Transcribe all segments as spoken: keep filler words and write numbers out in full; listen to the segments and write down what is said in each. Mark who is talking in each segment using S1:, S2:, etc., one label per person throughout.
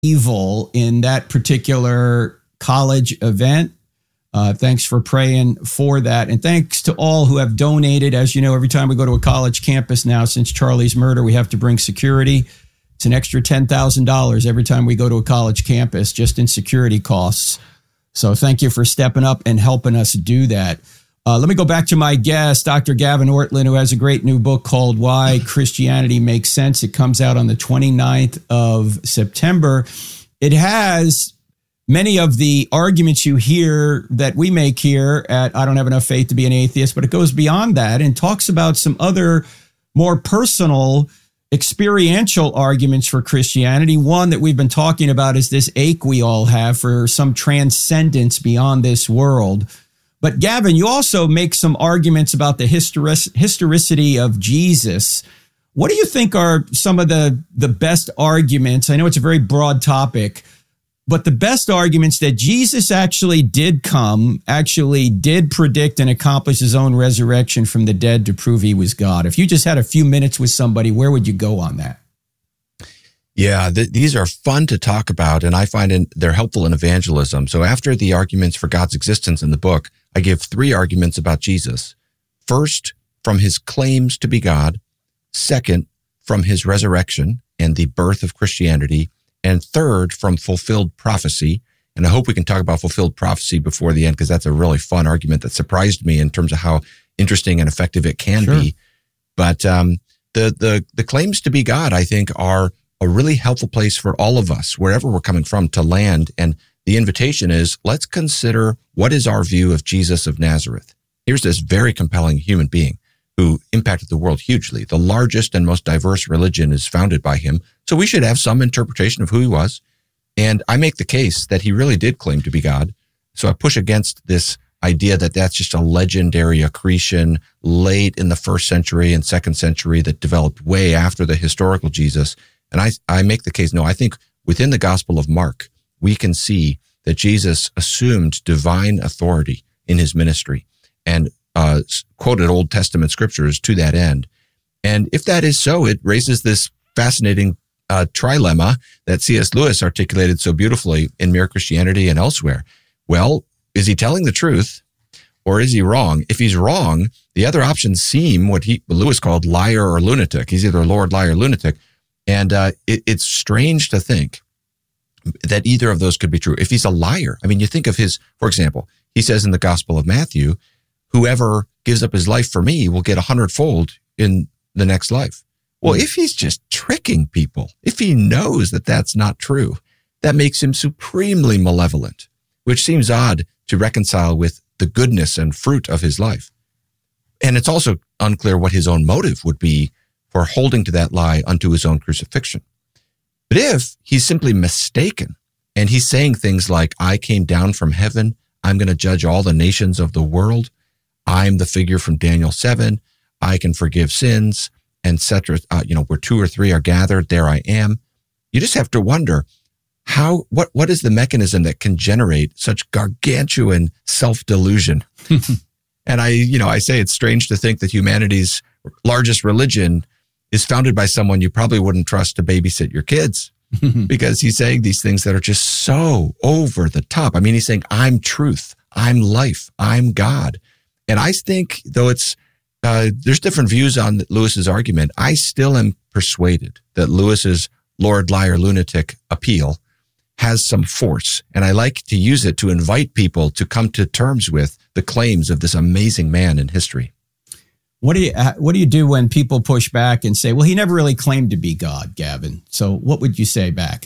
S1: evil in that particular college event. Uh, thanks for praying for that. And thanks to all who have donated. As you know, every time we go to a college campus now, since Charlie's murder, we have to bring security. It's an extra ten thousand dollars every time we go to a college campus, just in security costs. So thank you for stepping up and helping us do that. Uh, let me go back to my guest, Doctor Gavin Ortlund, who has a great new book called Why Christianity Makes Sense. It comes out on the twenty-ninth of September. It has many of the arguments you hear that we make here at I Don't Have Enough Faith to Be an Atheist, but it goes beyond that and talks about some other more personal, experiential arguments for Christianity. One that we've been talking about is this ache we all have for some transcendence beyond this world. But Gavin, you also make some arguments about the historic- historicity of Jesus. What do you think are some of the, the best arguments? I know it's a very broad topic, but the best arguments that Jesus actually did come, actually did predict and accomplish his own resurrection from the dead to prove he was God. If you just had a few minutes with somebody, where would you go on that?
S2: Yeah, th- these are fun to talk about, and I find in, they're helpful in evangelism. So after the arguments for God's existence in the book, I give three arguments about Jesus. First, from his claims to be God. Second, from his resurrection and the birth of Christianity. And third, from fulfilled prophecy. And I hope we can talk about fulfilled prophecy before the end, because that's a really fun argument that surprised me in terms of how interesting and effective it can
S1: Sure.
S2: be. But um, the, the, the claims to be God, I think, are a really helpful place for all of us, wherever we're coming from, to land. And the invitation is, let's consider what is our view of Jesus of Nazareth. Here's this very compelling human being who impacted the world hugely. The largest and most diverse religion is founded by him. So we should have some interpretation of who he was. And I make the case that he really did claim to be God. So I push against this idea that that's just a legendary accretion late in the first century and second century that developed way after the historical Jesus. And I, I make the case, no, I think within the Gospel of Mark, we can see that Jesus assumed divine authority in his ministry and uh, quoted Old Testament scriptures to that end. And if that is so, it raises this fascinating uh, trilemma that C S Lewis articulated so beautifully in Mere Christianity and elsewhere. Well, is he telling the truth or is he wrong? If he's wrong, the other options seem what he what Lewis called liar or lunatic. He's either Lord, liar, lunatic. And uh, it, it's strange to think that either of those could be true. If he's a liar, I mean, you think of his, for example, he says in the Gospel of Matthew, whoever gives up his life for me will get a hundredfold in the next life. Well, if he's just tricking people, if he knows that that's not true, that makes him supremely malevolent, which seems odd to reconcile with the goodness and fruit of his life. And it's also unclear what his own motive would be for holding to that lie unto his own crucifixion. But if he's simply mistaken and he's saying things like, I came down from heaven, I'm going to judge all the nations of the world, I'm the figure from Daniel seven, I can forgive sins, et cetera. Uh, you know, where two or three are gathered, there I am. You just have to wonder how, what, what is the mechanism that can generate such gargantuan self-delusion? And I, you know, I say it's strange to think that humanity's largest religion is founded by someone you probably wouldn't trust to babysit your kids, because he's saying these things that are just so over the top. I mean, he's saying, I'm truth, I'm life, I'm God. And I think, though it's, uh, there's different views on Lewis's argument, I still am persuaded that Lewis's Lord, liar, lunatic appeal has some force. And I like to use it to invite people to come to terms with the claims of this amazing man in history.
S1: What do you what do you do when people push back and say, well, he never really claimed to be God, Gavin? So what would you say back?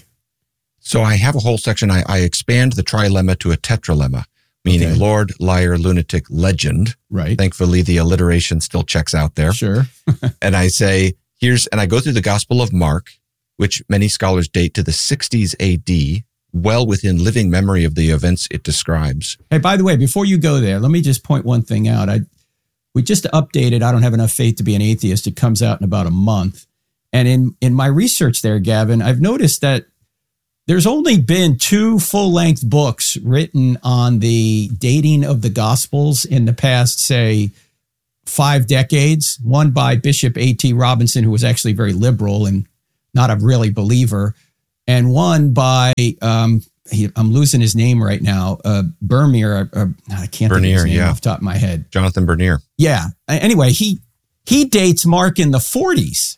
S2: So I have a whole section. I, I expand the trilemma to a tetralemma, meaning
S1: Okay.
S2: Lord, liar, lunatic, legend.
S1: Right.
S2: Thankfully, the alliteration still checks out there.
S1: Sure.
S2: And I say, here's, and I go through the Gospel of Mark, which many scholars date to the sixties A D, well within living memory of the events it describes.
S1: Hey, by the way, before you go there, let me just point one thing out. I We just updated I Don't Have Enough Faith to Be an Atheist. It comes out in about a month. And in, in my research there, Gavin, I've noticed that there's only been two full-length books written on the dating of the Gospels in the past, say, five decades. One by Bishop A T Robinson, who was actually very liberal and not a really believer. and one by, um, he, I'm losing his name right now, uh, Bernier. Uh, I can't
S2: Bernier,
S1: think of his name
S2: yeah.
S1: off the top of my head.
S2: Jonathan Bernier.
S1: Yeah. Anyway, he he dates Mark in the forties,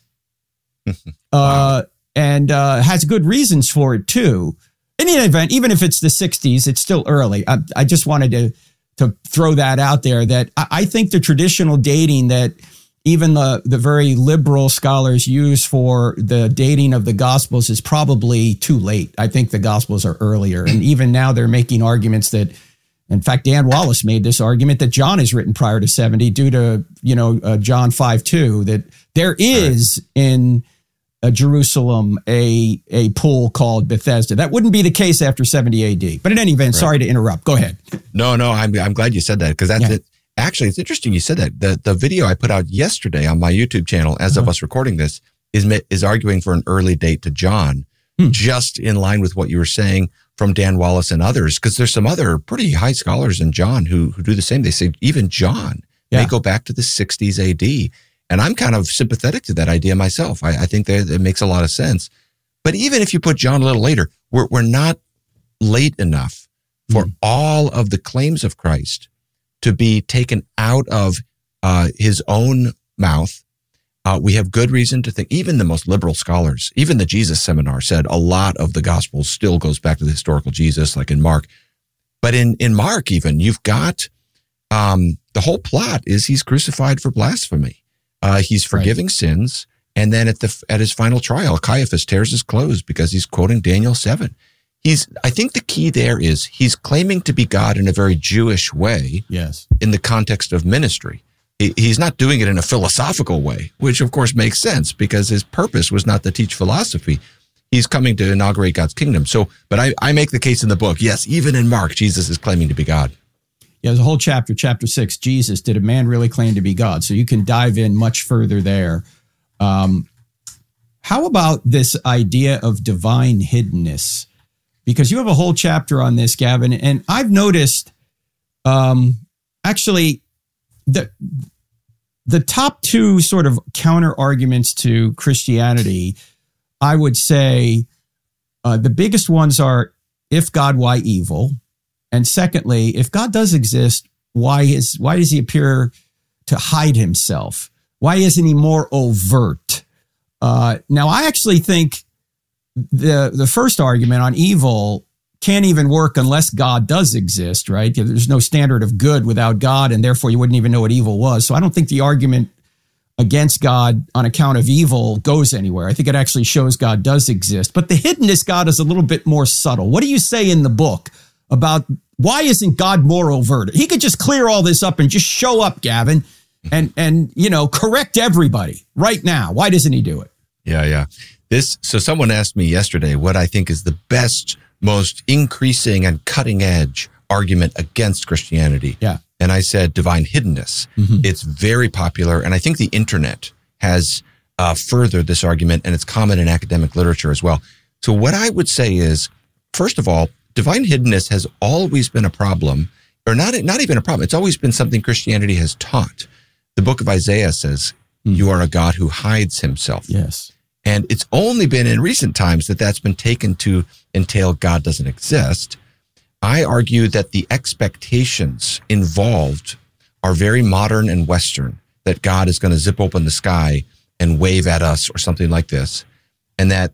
S2: Wow.
S1: uh, and uh, has good reasons for it too. In any event, even if it's the sixties, it's still early. I, I just wanted to to throw that out there. That I, I think the traditional dating that even the the very liberal scholars use for the dating of the Gospels is probably too late. I think the Gospels are earlier, and even now they're making arguments that. In fact, Dan Wallace made this argument that John is written prior to seventy due to, you know, uh, John five two, that there is right. in uh, Jerusalem a a pool called Bethesda. That wouldn't be the case after seventy A D. But in any event, right. sorry to interrupt. Go ahead.
S2: No, no, I'm I'm glad you said that because that's
S1: yeah.
S2: it. Actually, it's interesting you said that. The the video I put out yesterday on my YouTube channel, as uh-huh. of us recording this, is is arguing for an early date to John, hmm. just in line with what you were saying from Dan Wallace and others, because there's some other pretty high scholars in John who who do the same. They say even John yeah. may go back to the sixties A D. And I'm kind of sympathetic to that idea myself. I, I think that it makes a lot of sense. But even if you put John a little later, we're we're not late enough for mm. all of the claims of Christ to be taken out of uh, his own mouth. Uh, we have good reason to think, even the most liberal scholars, even the Jesus Seminar said a lot of the Gospels still goes back to the historical Jesus, like in Mark. But in, in Mark, even, you've got um, the whole plot is he's crucified for blasphemy. Uh, he's forgiving right. sins. And then at the at his final trial, Caiaphas tears his clothes because he's quoting Daniel seven. He's, I think the key there is he's claiming to be God in a very Jewish way.
S1: Yes.
S2: In the context of ministry. He's not doing it in a philosophical way, which of course makes sense because his purpose was not to teach philosophy. He's coming to inaugurate God's kingdom. So, but I, I make the case in the book. Yes, even in Mark, Jesus is claiming to be God.
S1: Yeah, there's a whole chapter, chapter six, Jesus, did a man really claim to be God? So you can dive in much further there. Um, how about this idea of divine hiddenness? Because you have a whole chapter on this, Gavin, and I've noticed um, actually the the top two sort of counter arguments to Christianity, I would say uh, the biggest ones are, if God, why evil? And secondly, if God does exist, why is why does he appear to hide himself? Why isn't he more overt? Uh, now, I actually think the the first argument on evil can't even work unless God does exist, right? There's no standard of good without God, and therefore you wouldn't even know what evil was. So I don't think the argument against God on account of evil goes anywhere. I think it actually shows God does exist. But the hiddenness God is a little bit more subtle. What do you say in the book about why isn't God more overt? He could just clear all this up and just show up, Gavin, and, and you know, correct everybody right now. Why doesn't he do it?
S2: Yeah, yeah. This. So someone asked me yesterday what I think is the best, most increasing and cutting edge argument against Christianity.
S1: Yeah.
S2: And I said divine hiddenness. Mm-hmm. It's very popular. And I think the internet has uh, furthered this argument, and it's common in academic literature as well. So what I would say is, first of all, divine hiddenness has always been a problem, or not, not even a problem. It's always been something Christianity has taught. The book of Isaiah says, mm. you are a God who hides himself.
S1: Yes.
S2: And it's only been in recent times that that's been taken to entail God doesn't exist. I argue that the expectations involved are very modern and Western, that God is going to zip open the sky and wave at us or something like this. And that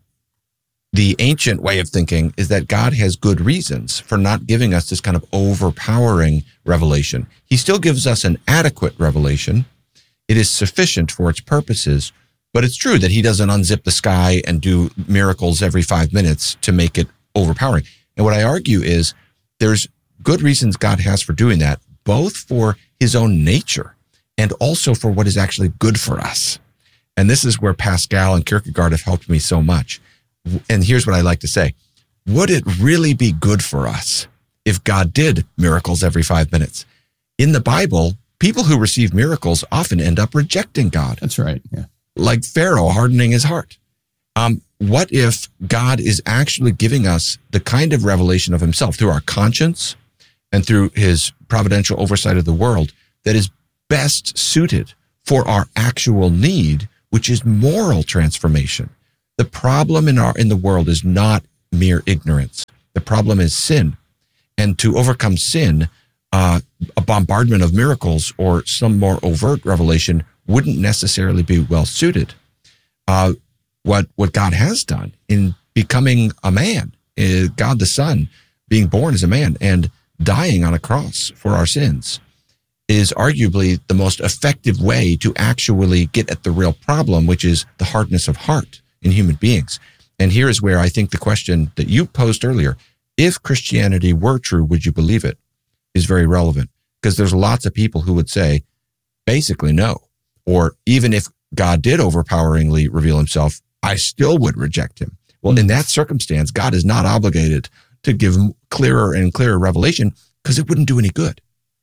S2: the ancient way of thinking is that God has good reasons for not giving us this kind of overpowering revelation. He still gives us an adequate revelation. It is sufficient for its purposes. But it's true that he doesn't unzip the sky and do miracles every five minutes to make it overpowering. And what I argue is there's good reasons God has for doing that, both for his own nature and also for what is actually good for us. And this is where Pascal and Kierkegaard have helped me so much. And here's what I like to say. Would it really be good for us if God did miracles every five minutes? In the Bible, people who receive miracles often end up rejecting God.
S1: That's right. Yeah.
S2: Like Pharaoh hardening his heart. Um, what if God is actually giving us the kind of revelation of himself through our conscience and through his providential oversight of the world that is best suited for our actual need, which is moral transformation? The problem in our in the world is not mere ignorance. The problem is sin. And to overcome sin, uh, a bombardment of miracles or some more overt revelation wouldn't necessarily be well suited. Uh, what what God has done in becoming a man, uh, God the Son, being born as a man and dying on a cross for our sins, is arguably the most effective way to actually get at the real problem, which is the hardness of heart in human beings. And here is where I think the question that you posed earlier, if Christianity were true, would you believe it, is very relevant. Because there's lots of people who would say, basically, no. Or even if God did overpoweringly reveal himself, I still would reject him. Well, in that circumstance, God is not obligated to give clearer and clearer revelation because it wouldn't do any good.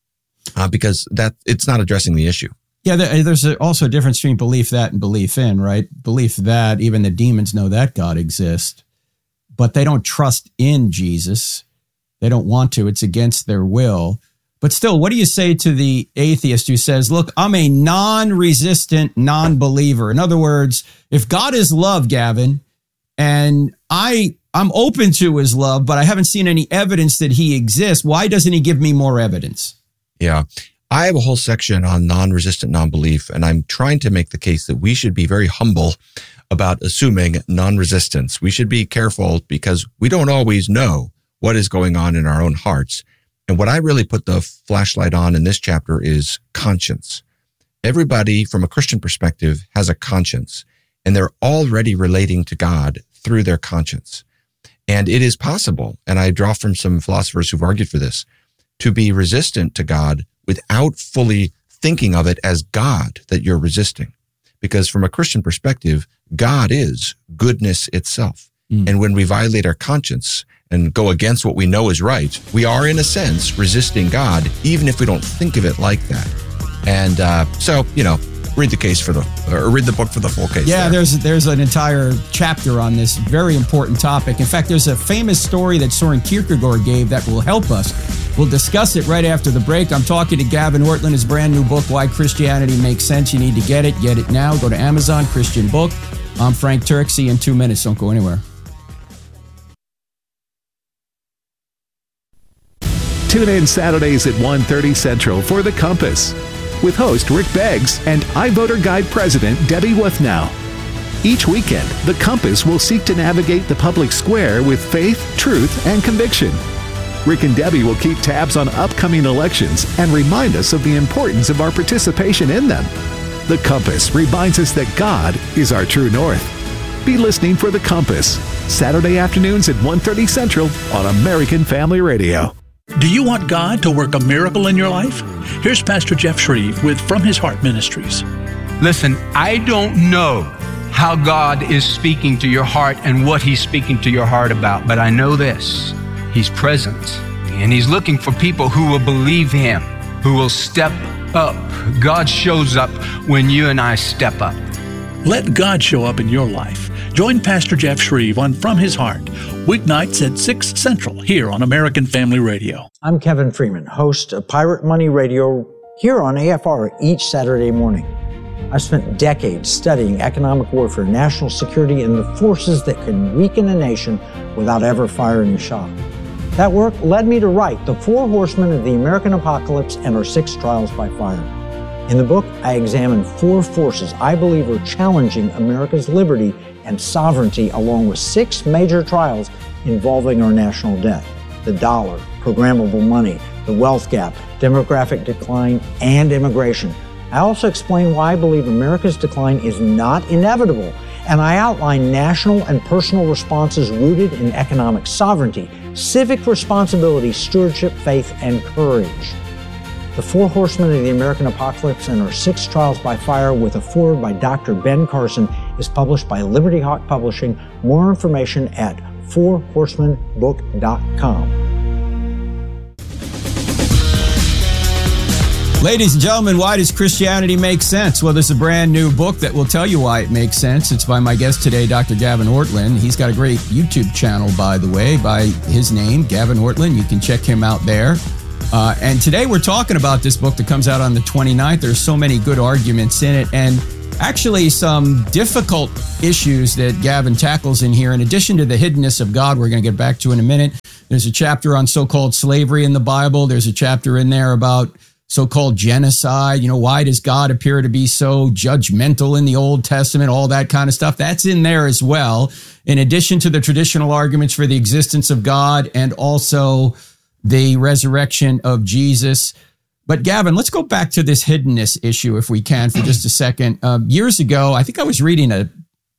S2: Uh, because that it's not addressing the issue.
S1: Yeah, there's also a difference between belief that and belief in, right? Belief that, even the demons know that God exists, but they don't trust in Jesus. They don't want to. It's against their will. But still, what do you say to the atheist who says, look, I'm a non-resistant non-believer? In other words, if God is love, Gavin, and I, I'm open to his love, but I haven't seen any evidence that he exists, why doesn't he give me more evidence?
S2: Yeah, I have a whole section on non-resistant non-belief, and I'm trying to make the case that we should be very humble about assuming non-resistance. We should be careful because we don't always know what is going on in our own hearts. And what I really put the flashlight on in this chapter is conscience. Everybody from a Christian perspective has a conscience, and they're already relating to God through their conscience. And it is possible, and I draw from some philosophers who've argued for this, to be resistant to God without fully thinking of it as God that you're resisting. Because from a Christian perspective, God is goodness itself. Mm. And when we violate our conscience and go against what we know is right, we are, in a sense, resisting God, even if we don't think of it like that. And uh, so, you know, read the case for the, or read the book for the full case.
S1: Yeah,
S2: there.
S1: there's there's an entire chapter on this very important topic. In fact, there's a famous story that Soren Kierkegaard gave that will help us. We'll discuss it right after the break. I'm talking to Gavin Ortlund, his brand new book, Why Christianity Makes Sense. You need to get it. Get it now. Go to Amazon, Christian book. I'm Frank Turk. See you in two minutes. Don't go anywhere.
S3: Tune in Saturdays at one thirty Central for The Compass with host Rick Beggs and iVoter Guide President Debbie Wuthnow. Each weekend, The Compass will seek to navigate the public square with faith, truth, and conviction. Rick and Debbie will keep tabs on upcoming elections and remind us of the importance of our participation in them. The Compass reminds us that God is our true north. Be listening for The Compass, Saturday afternoons at one thirty Central on American Family Radio.
S4: Do you want God to work a miracle in your life? Here's Pastor Jeff Shreve with From His Heart Ministries.
S5: Listen, I don't know how God is speaking to your heart and what He's speaking to your heart about, but I know this. He's present, and He's looking for people who will believe Him, who will step up. God shows up when you and I step up.
S4: Let God show up in your life. Join Pastor Jeff Shreve on From His Heart, weeknights at six Central here on American Family Radio.
S6: I'm Kevin Freeman, host of Pirate Money Radio here on A F R each Saturday morning. I've spent decades studying economic warfare, national security, and the forces that can weaken a nation without ever firing a shot. That work led me to write The Four Horsemen of the American Apocalypse and Our Six Trials by Fire. In the book, I examine four forces I believe are challenging America's liberty and sovereignty, along with six major trials involving our national debt: the dollar, programmable money, the wealth gap, demographic decline, and immigration. I also explain why I believe America's decline is not inevitable, and I outline national and personal responses rooted in economic sovereignty, civic responsibility, stewardship, faith, and courage. The Four Horsemen of the American Apocalypse and Our Six Trials by Fire, with a foreword by Doctor Ben Carson, is published by Liberty Hawk Publishing. More information at four horsemen book dot com.
S1: Ladies and gentlemen, why does Christianity make sense? Well, there's a brand new book that will tell you why it makes sense. It's by my guest today, Doctor Gavin Ortlund. He's got a great YouTube channel, by the way, by his name, Gavin Ortlund. You can check him out there. Uh, and today we're talking about this book that comes out on the twenty-ninth. There's so many good arguments in it. And actually some difficult issues that Gavin tackles in here. In addition to the hiddenness of God, we're going to get back to in a minute. There's a chapter on so-called slavery in the Bible. There's a chapter in there about so-called genocide. You know, why does God appear to be so judgmental in the Old Testament? All that kind of stuff. That's in there as well. In addition to the traditional arguments for the existence of God and also the resurrection of Jesus. But Gavin, let's go back to this hiddenness issue if we can for just a second. Uh, years ago, I think I was reading a,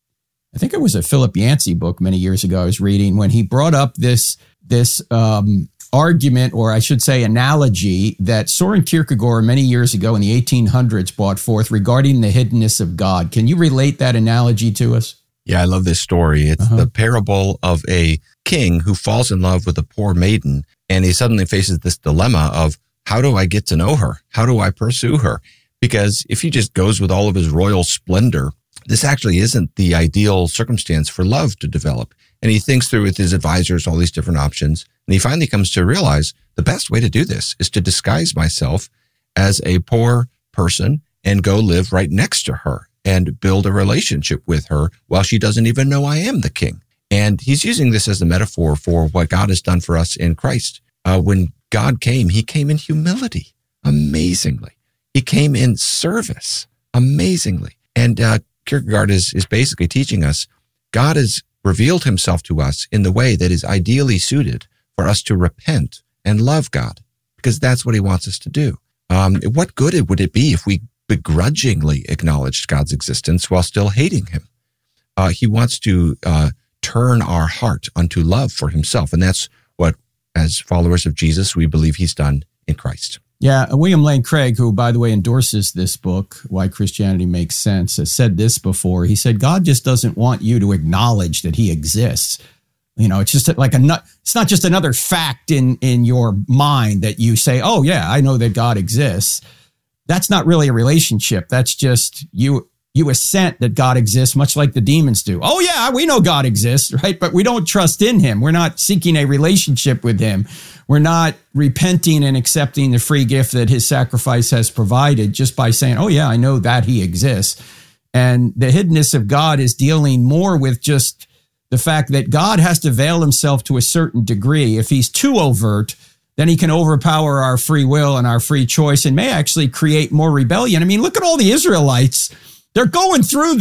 S1: I think it was a Philip Yancey book many years ago I was reading when he brought up this, this um, argument, or I should say analogy, that Soren Kierkegaard many years ago in the eighteen hundreds brought forth regarding the hiddenness of God. Can you relate that analogy to us?
S2: Yeah, I love this story. It's uh-huh. the parable of a king who falls in love with a poor maiden, and he suddenly faces this dilemma of, how do I get to know her? How do I pursue her? Because if he just goes with all of his royal splendor, this actually isn't the ideal circumstance for love to develop. And he thinks through with his advisors all these different options. And he finally comes to realize the best way to do this is to disguise myself as a poor person and go live right next to her and build a relationship with her while she doesn't even know I am the king. And he's using this as a metaphor for what God has done for us in Christ. Uh, when God came, he came in humility, amazingly. He came in service, amazingly. And uh, Kierkegaard is, is basically teaching us God has revealed himself to us in the way that is ideally suited for us to repent and love God, because that's what he wants us to do. Um, what good would it be if we begrudgingly acknowledged God's existence while still hating him? Uh, he wants to uh, turn our heart unto love for himself. And that's what, as followers of Jesus, we believe he's done in Christ.
S1: Yeah, William Lane Craig, who, by the way, endorses this book, Why Christianity Makes Sense, has said this before. He said, God just doesn't want you to acknowledge that he exists. You know, it's just like a, it's not just another fact in, in your mind that you say, oh, yeah, I know that God exists. That's not really a relationship. That's just you you assent that God exists, much like the demons do. Oh, yeah, we know God exists, right? But we don't trust in him. We're not seeking a relationship with him. We're not repenting and accepting the free gift that his sacrifice has provided just by saying, oh, yeah, I know that he exists. And the hiddenness of God is dealing more with just the fact that God has to veil himself to a certain degree. If he's too overt, then he can overpower our free will and our free choice and may actually create more rebellion. I mean, look at all the Israelites. They're going through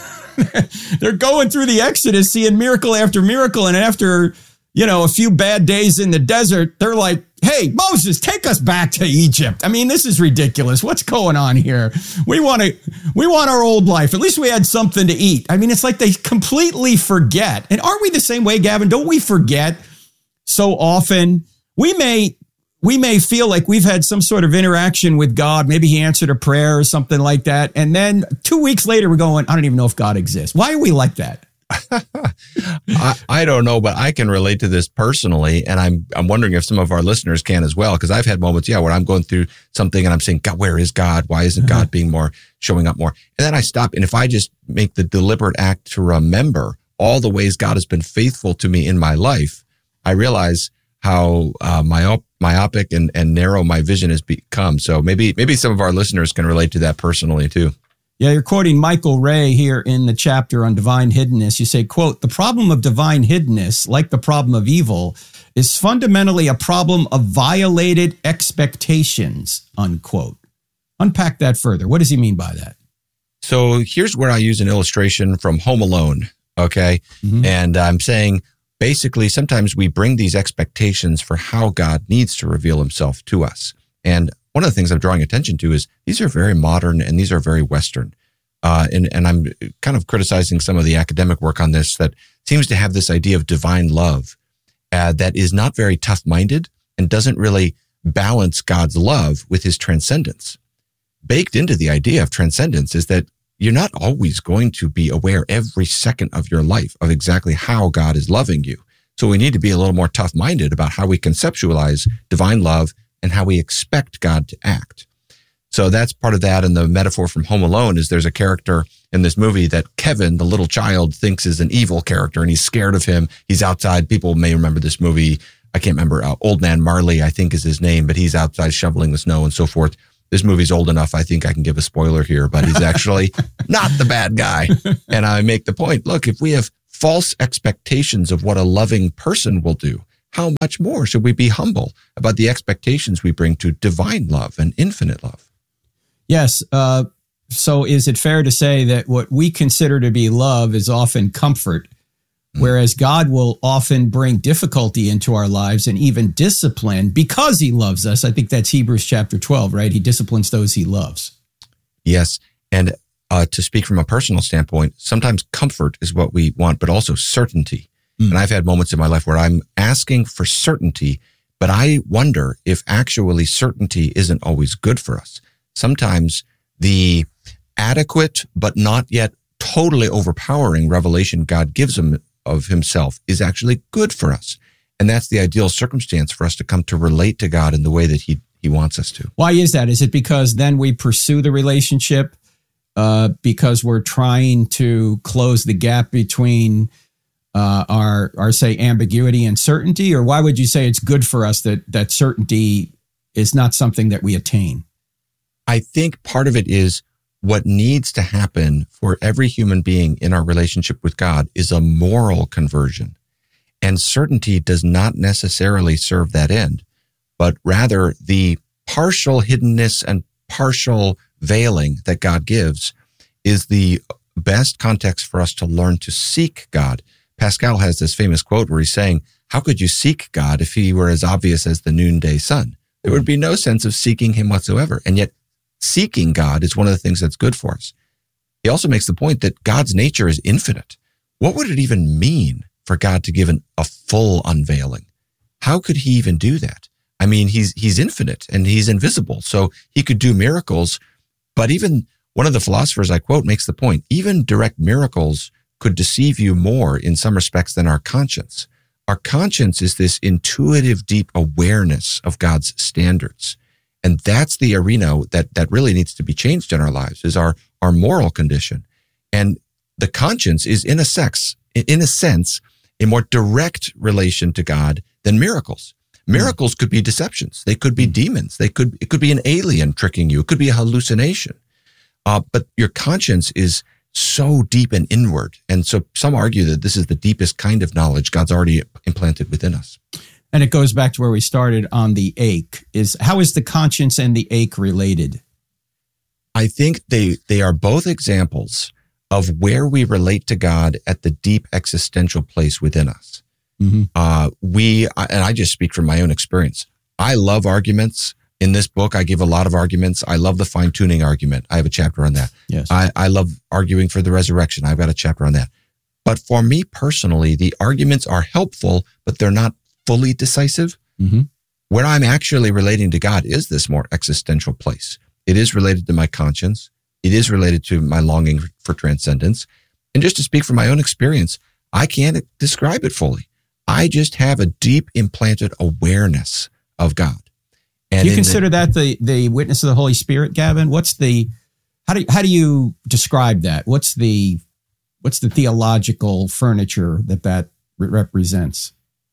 S1: the, they're going through the Exodus, seeing miracle after miracle. And after, you know, a few bad days in the desert, they're like, hey, Moses, take us back to Egypt. I mean, this is ridiculous. What's going on here? We want to, we want our old life. At least we had something to eat. I mean, it's like they completely forget. And aren't we the same way, Gavin? Don't we forget so often? We may, we may feel like we've had some sort of interaction with God. Maybe he answered a prayer or something like that. And then two weeks later, we're going, I don't even know if God exists. Why are we like that?
S2: I, I don't know, but I can relate to this personally. And I'm, I'm wondering if some of our listeners can as well. Cause I've had moments, yeah, where I'm going through something and I'm saying, God, where is God? Why isn't uh-huh. God being more, showing up more? And then I stop. And if I just make the deliberate act to remember all the ways God has been faithful to me in my life, I realize how uh, myop- myopic and, and narrow my vision has become. So maybe maybe some of our listeners can relate to that personally too.
S1: Yeah, you're quoting Michael Ray here in the chapter on divine hiddenness. You say, quote, the problem of divine hiddenness, like the problem of evil, is fundamentally a problem of violated expectations, unquote. Unpack that further. What does he mean by that?
S2: So here's where I use an illustration from Home Alone, okay? Mm-hmm. And I'm saying, basically, sometimes we bring these expectations for how God needs to reveal himself to us. And one of the things I'm drawing attention to is these are very modern and these are very Western. Uh, and, and I'm kind of criticizing some of the academic work on this that seems to have this idea of divine love uh, that is not very tough-minded and doesn't really balance God's love with his transcendence. Baked into the idea of transcendence is that you're not always going to be aware every second of your life of exactly how God is loving you. So we need to be a little more tough-minded about how we conceptualize divine love and how we expect God to act. So that's part of that. And the metaphor from Home Alone is there's a character in this movie that Kevin, the little child, thinks is an evil character and he's scared of him. He's outside. People may remember this movie. I can't remember. Uh, Old Man Marley, I think is his name, but he's outside shoveling the snow and so forth. this movie's old enough, I think I can give a spoiler here, but he's actually not the bad guy. And I make the point, look, if we have false expectations of what a loving person will do, how much more should we be humble about the expectations we bring to divine love and infinite love?
S1: Yes. Uh, so is it fair to say that what we consider to be love is often comfort, whereas God will often bring difficulty into our lives and even discipline because he loves us? I think that's Hebrews chapter twelve, right? He disciplines those he loves.
S2: Yes. And uh, to speak from a personal standpoint, sometimes comfort is what we want, but also certainty. Mm. And I've had moments in my life where I'm asking for certainty, but I wonder if actually certainty isn't always good for us. Sometimes the adequate, but not yet totally overpowering revelation God gives him of himself is actually good for us. And that's the ideal circumstance for us to come to relate to God in the way that he, he wants us to.
S1: Why is that? Is it because then we pursue the relationship uh, because we're trying to close the gap between uh, our, our, say, ambiguity and certainty? Or why would you say it's good for us that that certainty is not something that we attain?
S2: I think part of it is what needs to happen for every human being in our relationship with God is a moral conversion. And certainty does not necessarily serve that end, but rather the partial hiddenness and partial veiling that God gives is the best context for us to learn to seek God. Pascal has this famous quote where he's saying, how could you seek God if he were as obvious as the noonday sun? There would be no sense of seeking him whatsoever. And yet seeking God is one of the things that's good for us. He also makes the point that God's nature is infinite. What would it even mean for God to give an, a full unveiling? How could he even do that? I mean, he's he's infinite and he's invisible, so he could do miracles. But even one of the philosophers I quote makes the point, even direct miracles could deceive you more in some respects than our conscience. Our conscience is this intuitive, deep awareness of God's standards. And that's the arena that, that really needs to be changed in our lives, is our, our moral condition. And the conscience is in a sex, in a sense, a more direct relation to God than miracles. Miracles could be deceptions. They could be demons. They could, it could be an alien tricking you. It could be a hallucination. Uh, but your conscience is so deep and inward. And so some argue that this is the deepest kind of knowledge God's already implanted within us.
S1: And it goes back to where we started on the ache. Is how is the conscience and the ache related?
S2: I think they they are both examples of where we relate to God at the deep existential place within us. Mm-hmm. Uh, we, and I just speak from my own experience. I love arguments. In this book, I give a lot of arguments. I love the fine-tuning argument. I have a chapter on that.
S1: Yes.
S2: I, I love arguing for the resurrection. I've got a chapter on that. But for me personally, the arguments are helpful, but they're not fully decisive. Mm-hmm. Where I'm actually relating to God is this more existential place. It is related to my conscience. It is related to my longing for transcendence. And just to speak from my own experience, I can't describe it fully. I just have a deep implanted awareness of God. And
S1: do you consider the, that the, the witness of the Holy Spirit, Gavin? What's the, how do, how do you describe that? What's the, what's the theological furniture that that represents?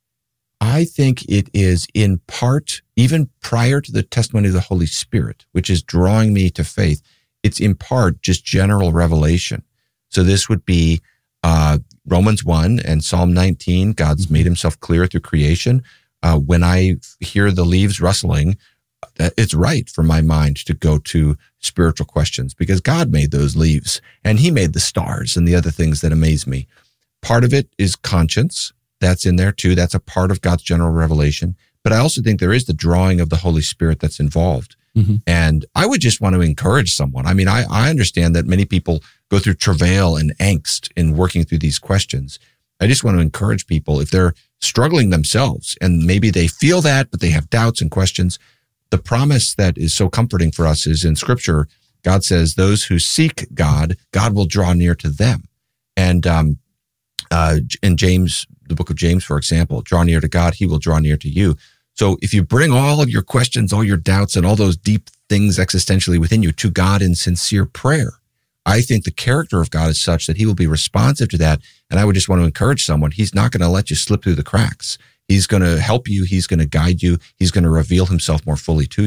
S2: I think it is in part, even prior to the testimony of the Holy Spirit, which is drawing me to faith, it's in part just general revelation. So this would be uh, Romans one and Psalm nineteen. God's made himself clear through creation. Uh, when I hear the leaves rustling, it's right for my mind to go to spiritual questions because God made those leaves and he made the stars and the other things that amaze me. Part of it is conscience. That's in there too. That's a part of God's general revelation. But I also think there is the drawing of the Holy Spirit that's involved. Mm-hmm. And I would just want to encourage someone. I mean, I, I understand that many people go through travail and angst in working through these questions. I just want to encourage people, if they're struggling themselves and maybe they feel that, but they have doubts and questions, the promise that is so comforting for us is in Scripture. God says, those who seek God, God will draw near to them. And um, uh, in James, the book of James, for example, draw near to God, he will draw near to you. So if you bring all of your questions, all your doubts, and all those deep things existentially within you to God in sincere prayer, I think the character of God is such that he will be responsive to that. And I would just want to encourage someone, he's not going to let you slip through the cracks. He's going to help you. He's going to guide you. He's going to reveal himself more fully to you.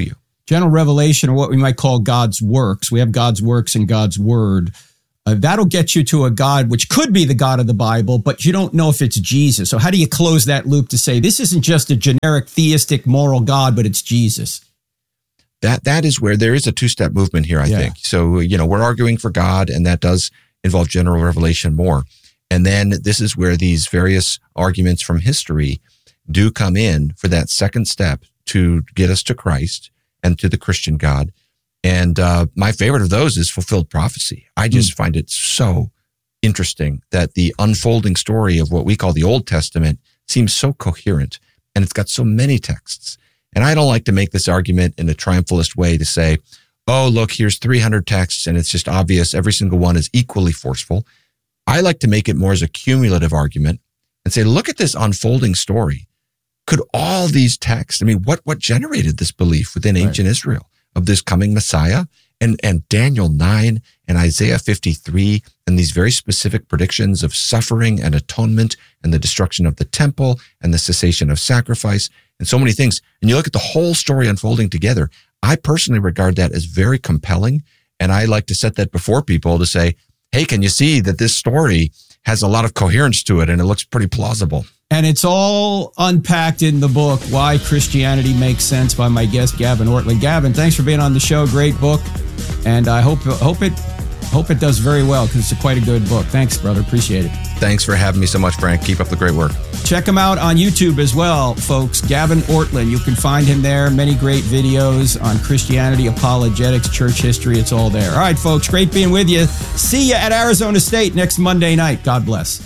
S1: general revelation, or what we might call God's works. We have God's works and God's word. Uh, that'll get you to a God which could be the God of the Bible, but you don't know if it's Jesus. So how do you close that loop to say this isn't just a generic theistic moral God, but it's Jesus?
S2: That that is where there is a two-step movement here, I
S1: Yeah.
S2: think. So, you know, we're arguing for God, and that does involve general revelation more. And then this is where these various arguments from history do come in for that second step to get us to Christ and to the Christian God. And uh, my favorite of those is fulfilled prophecy. I just mm. find it so interesting that the unfolding story of what we call the Old Testament seems so coherent, and it's got so many texts. And I don't like to make this argument in a triumphalist way to say, oh, look, here's three hundred texts, and it's just obvious every single one is equally forceful. I like to make it more as a cumulative argument and say, look at this unfolding story. Could all these texts, I mean, what what generated this belief within ancient right. Israel of this coming Messiah? And and Daniel nine and Isaiah fifty-three and these very specific predictions of suffering and atonement and the destruction of the temple and the cessation of sacrifice and so many things. And you look at the whole story unfolding together. I personally regard that as very compelling. And I like to set that before people to say, hey, can you see that this story has a lot of coherence to it and it looks pretty plausible?
S1: And it's all unpacked in the book, Why Christianity Makes Sense, by my guest, Gavin Ortlund. Gavin, thanks for being on the show. Great book. And I hope hope it hope it does very well, because it's quite a good book. Thanks, brother. Appreciate it.
S2: Thanks for having me so much, Frank. Keep up the great work.
S1: Check him out on YouTube as well, folks. Gavin Ortlund. You can find him there. Many great videos on Christianity, apologetics, church history. It's all there. All right, folks. Great being with you. See you at Arizona State next Monday night. God bless.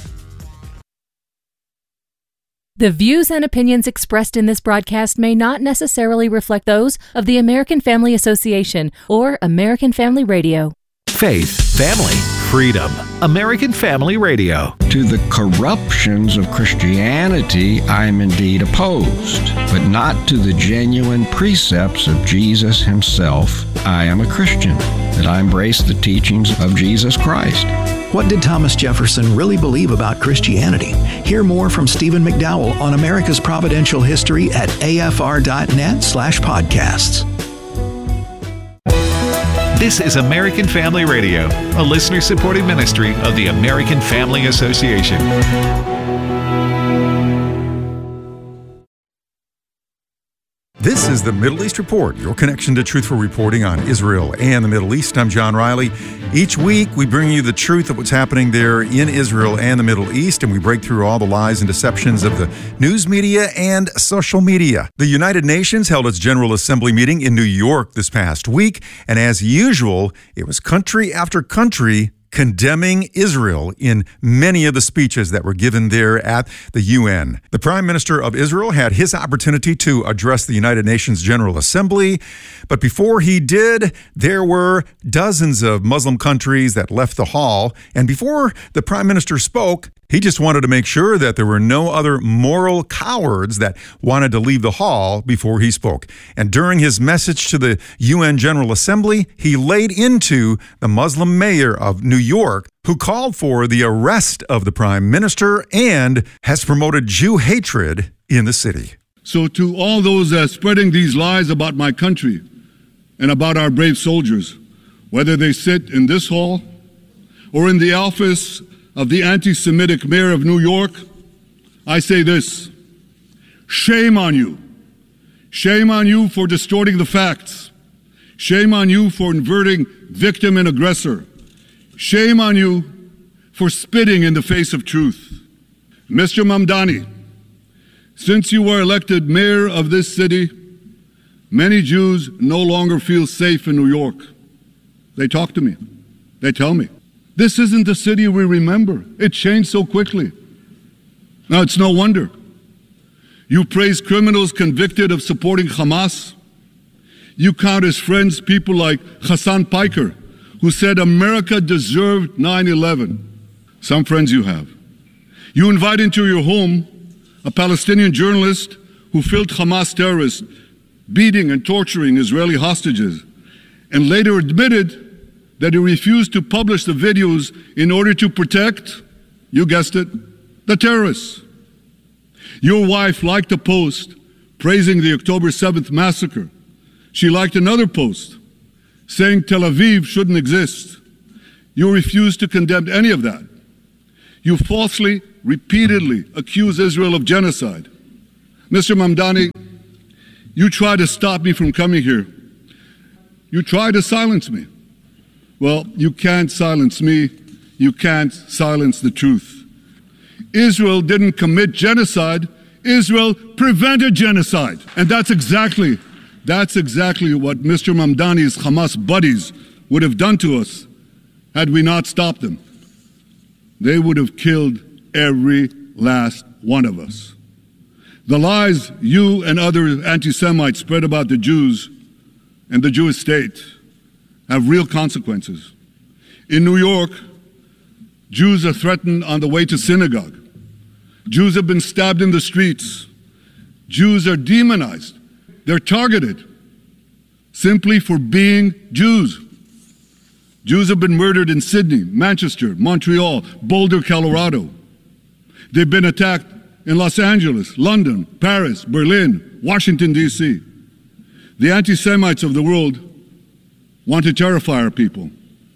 S7: The views and opinions expressed in this broadcast may not necessarily reflect those of the American Family Association or American Family Radio.
S3: Faith, family, freedom. American Family Radio.
S8: To the corruptions of Christianity, I am indeed opposed, but not to the genuine precepts of Jesus himself. I am a Christian, that I embrace the teachings of Jesus Christ.
S9: What did Thomas Jefferson really believe about Christianity? Hear more from Stephen McDowell on America's Providential History at afr.net slash podcasts.
S3: This is American Family Radio, a listener-supported ministry of the American Family Association.
S10: This is the Middle East Report, your connection to truthful reporting on Israel and the Middle East. I'm John Riley. Each week, we bring you the truth of what's happening there in Israel and the Middle East, and we break through all the lies and deceptions of the news media and social media. The United Nations held its General Assembly meeting in New York this past week, and as usual, it was country after country condemning Israel in many of the speeches that were given there at the U N. The Prime Minister of Israel had his opportunity to address the United Nations General Assembly, but before he did, there were dozens of Muslim countries that left the hall, and before the Prime Minister spoke, he just wanted to make sure that there were no other moral cowards that wanted to leave the hall before he spoke. And during his message to the U N General Assembly, he laid into the Muslim mayor of New York, who called for the arrest of the prime minister and has promoted Jew hatred in the city.
S11: So to all those uh, spreading these lies about my country and about our brave soldiers, whether they sit in this hall or in the office of the anti-Semitic mayor of New York, I say this: shame on you. Shame on you for distorting the facts. Shame on you for inverting victim and aggressor. Shame on you for spitting in the face of truth. Mister Mamdani, since you were elected mayor of this city, many Jews no longer feel safe in New York. They talk to me. They tell me. This isn't the city we remember. It changed so quickly. Now, it's no wonder. You praise criminals convicted of supporting Hamas. You count as friends people like Hassan Piker, who said America deserved nine eleven. Some friends you have. You invite into your home a Palestinian journalist who filmed Hamas terrorists beating and torturing Israeli hostages, and later admitted that he refused to publish the videos in order to protect, you guessed it, the terrorists. Your wife liked a post praising the October seventh massacre, She liked another post saying Tel Aviv shouldn't exist. You refuse to condemn any of that. You falsely, repeatedly accuse Israel of genocide. Mister Mamdani, you try to stop me from coming here. You try to silence me. Well, you can't silence me. You can't silence the truth. Israel didn't commit genocide. Israel prevented genocide. And that's exactly, that's exactly what Mister Mamdani's Hamas buddies would have done to us had we not stopped them. They would have killed every last one of us. The lies you and other anti-Semites spread about the Jews and the Jewish state have real consequences. In New York, Jews are threatened on the way to synagogue. Jews have been stabbed in the streets. Jews are demonized. They're targeted simply for being Jews. Jews have been murdered in Sydney, Manchester, Montreal, Boulder, Colorado. They've been attacked in Los Angeles, London, Paris, Berlin, Washington, D C The anti-Semites of the world want to terrify our people.